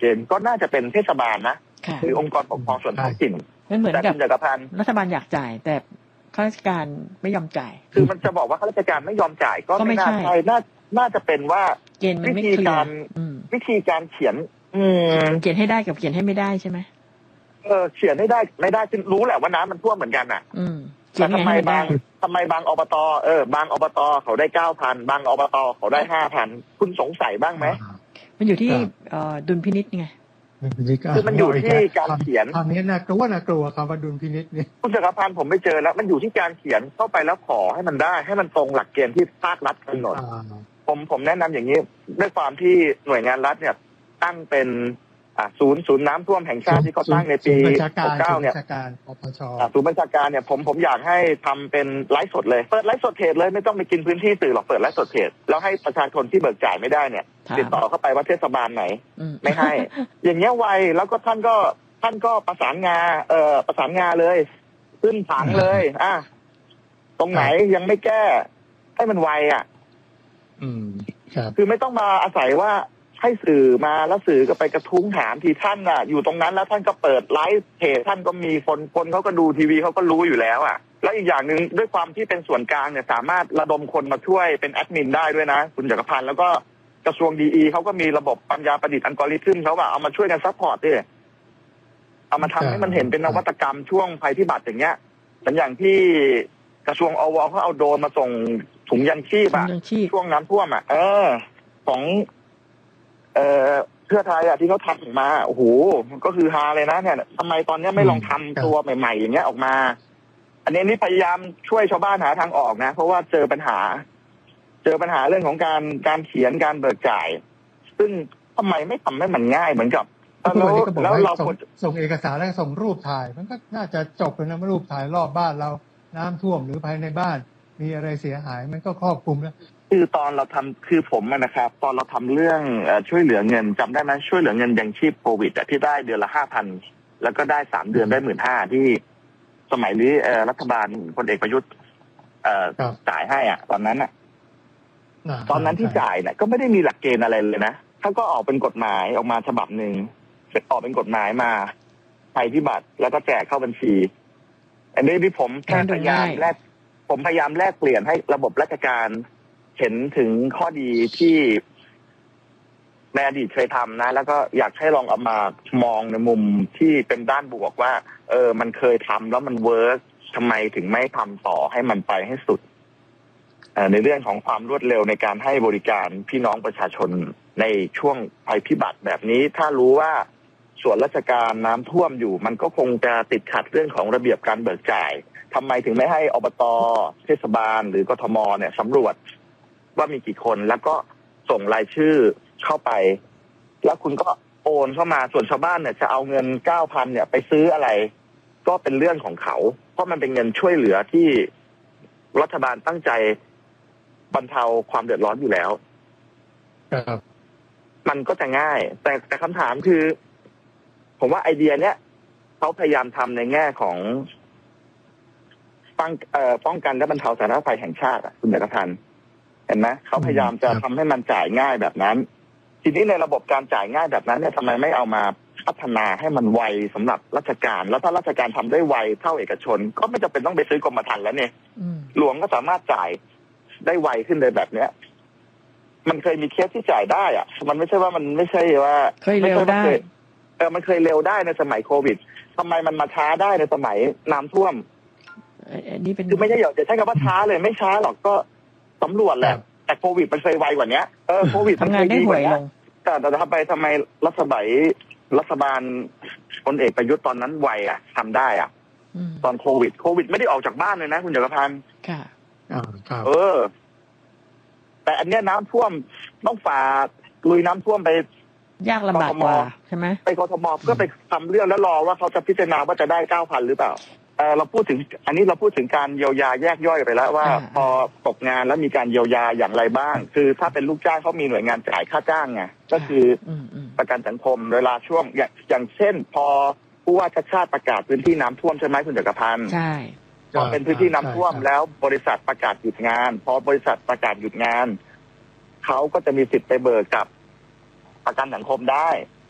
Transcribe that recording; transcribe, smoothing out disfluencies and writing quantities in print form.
เกณฑ์ก็น่าจะเป็นเทศบาลนะหรือองค์กรปกครองส่วนท้องถิ่นเหมือนกับรัฐบาลอยากจ่ายแต่ข้าราชการไม่ยอมจ่ายคือมันจะบอกว่าข้าราชการไม่ยอมจ่ายก็ไม่น่าใช่น่าจะเป็นว่าวิธีการเขียนให้ได้กับเขียนให้ไม่ได้ใช่ไหมเขียนให้ได้ไม่ได้รู้แหละว่าน้ำมันท่วมเหมือนกันอ่ะแต่ทำไมบางอบตบางอบตเขาได้ 9,000 บางอบตเขาได้ 5,000 คุณสงสัยบ้างไหมมันอยู่ที่ดุลพินิจไงคือมันอยู่ที่การเขียนตอนนี้น่ากลัวคำว่าดุลพินิจนี่คุณจักรพันธ์ผมไม่เจอแล้วมันอยู่ที่การเขียนเข้าไปแล้วขอให้มันได้ให้มันตรงหลักเกณฑ์ที่ภาครัฐกำหนดผมแนะนำอย่างนี้ด้วยความที่หน่วยงานรัฐเนี่ยตั้งเป็นศูนย์น้ำท่วมแห่งชาติที่เขาตั้งในปี69เนี่ยศูนย์บัญชาการเนี่ยผมอยากให้ทำเป็นไลฟ์สดเลยเปิดไลฟ์สดเพจเลยไม่ต้องไปกินพื้นที่สื่อหรอกเปิดไลฟ์สดเพจแล้วให้ประชาชนที่เบิกจ่ายไม่ได้เนี่ยติดต่อเข้าไปว่าเทศบาลไหนไม่ให้อย่างเงี้ยไวแล้วก็ท่านก็ประสานงาเลยขึ้นผังเลยตรงไหนยังไม่แก้ให้มันไวคือไม่ต้องมาอาศัยว่าให้สื่อมาแล้วสื่อก็ไปกระทุ้งถามที่ท่านอยู่ตรงนั้นแล้วท่านก็เปิดไลฟ์เพจท่านก็มีคนเขาก็ดูทีวีเขาก็รู้อยู่แล้วแล้วอีกอย่างหนึ่งด้วยความที่เป็นส่วนกลางเนี่ยสามารถระดมคนมาช่วยเป็นแอดมินได้ด้วยนะคุณจักรพันธ์แล้วก็กระทรวงดีเขาก็มีระบบปัญญาประดิษฐ์อัลกอริทึมเขาเอามาช่วยกันซัพพอร์ตด้วยเอามาทำให้มันเห็นเป็นนวัตกรรมช่วงภัยพิบัติอย่างเงี้ยเป็นอย่างที่กระทรวงอวเขาเอาโดรนมาส่งถุงยังชีพช่วงน้ำท่วมของเพื่อไทยที่เขาทำออกมาโอ้โหก็คือฮาเลยนะเนี่ยทำไมตอนนี้ไม่ลองทำตัวใหม่ๆอย่างเงี้ยออกมาอันนี้พยายามช่วยชาวบ้านหาทางออกนะเพราะว่าเจอปัญหาเรื่องของการเขียนการเบิกจ่ายซึ่งทำไมไม่ทำให้มันง่ายเหมือนกับแล้วเราส่งเอกสารแล้วส่งรูปถ่ายมันก็น่าจะจบเลยนะรูปถ่ายรอบบ้านเราน้ำท่วมหรือภายในบ้านมีอะไรเสียหายมันก็ครอบคลุมแล้วคือตอนเราทำคือผมนะครับตอนเราทำเรื่องช่วยเหลือเงินจำได้ไหมช่วยเหลือเงินยังชีพโควิดที่ได้เดือนละ 5,000 แล้วก็ได้3 เดือนได้ 15,000 ที่สมัยนี้รัฐบาลพลเอกประยุทธ์จ่ายให้ตอนนั้นที่จ่ายเนี่ยก็ไม่ได้มีหลักเกณฑ์อะไรเลยนะเขาก็ออกเป็นกฎหมายออกมาฉบับหนึ่งออกเป็นกฎหมายมาภัยพิบัติแล้วก็แจกเข้าบัญชีอันนี้ที่ผมพยายามแลกเปลี่ยนให้ระบบราชการเห็นถึงข้อดีที่ในอดีตเคยทำนะแล้วก็อยากให้ลองเอามามองในมุมที่เป็นด้านบวกว่ามันเคยทำแล้วมันเวิร์กทำไมถึงไม่ทำต่อให้มันไปให้สุดในเรื่องของความรวดเร็วในการให้บริการพี่น้องประชาชนในช่วงภัยพิบัติแบบนี้ถ้ารู้ว่าส่วนราชการน้ำท่วมอยู่มันก็คงจะติดขัดเรื่องของระเบียบการเบิกจ่ายทำไมถึงไม่ให้อบต.เทศบาลหรือกทม.เนี่ยสำรวจว่ามีกี่คนแล้วก็ส่งรายชื่อเข้าไปแล้วคุณก็โอนเข้ามาส่วนชาวบ้านเนี่ยจะเอาเงิน 9,000 เนี่ยไปซื้ออะไรก็เป็นเรื่องของเขาเพราะมันเป็นเงินช่วยเหลือที่รัฐบาลตั้งใจบรรเทาความเดือดร้อนอยู่แล้วมันก็จะง่ายแต่คำถามคือผมว่าไอเดียเนี้ยเขาพยายามทำในแง่ของป้องกันและบรรเทาสาธารณภัยแห่งชาติคุณจักรพันธ์เห็นไหมเขาพยายามจะทำให้มันจ่ายง่ายแบบนั้นทีนี้ในระบบการจ่ายง่ายแบบนั้นเนี่ยทำไมไม่เอามาพัฒนาให้มันไวสำหรับราชการแล้วถ้าราชการทำได้ไวเท่าเอกชนก็ไม่จำเป็นต้องไปซื้อกรมธรรม์แล้วเนี่ยหลวงก็สามารถจ่ายได้ไวขึ้นเลยแบบเนี้ยมันเคยมีเคสที่จ่ายได้มันไม่ใช่ว่ามันไม่ใช่ว่าเคยเร็วได้มันเคยเร็วได้ในสมัยโควิดทำไมมันมาช้าได้ในสมัยน้ำท่วมนี่เป็นคือไม่ใช่อย่าใช้คำว่าช้าเลยไม่ช้าหรอกก็สำรวจแหละแต่โควิดมันเคยไวกว่านี้โควิดทำงานได้ห่วยลงแต่ทำไมรัฐบาลพลเอกประยุทธ์ตอนนั้นไวทำได้ตอนโควิดไม่ได้ออกจากบ้านเลยนะคุณจักรพันธ์ค่ะแต่อันเนี้ยน้ำท่วมต้องฝ่าลุยน้ำท่วมไปยากลำบากกว่าใช่ไหมไปกทมก็ไปทำเรื่องแล้วรอว่าเขาจะพิจารณาว่าจะได้ 9,000 หรือเปล่าเราพูดถึงการเยียวยาแยกย่อยไปแล้วว่าพอตกงานแล้วมีการเยียวยาอย่างไรบ้างคือถ้าเป็นลูกจ้างเขามีหน่วยงานจ่ายค่าจ้างไงก็คือประกันสังคมเวลาช่วงอย่างเช่นพอผู้ว่าชาติประกาศพื้นที่น้ำท่วมใช่ไหมคุณจักรพันธ์ใช่พอเป็นพื้นที่น้ำท่วมแล้วบริษัทประกาศหยุดงานพอบริษัทประกาศหยุดงานเขาก็จะมีสิทธิ์ไปเบิกกับประกันสังคมได้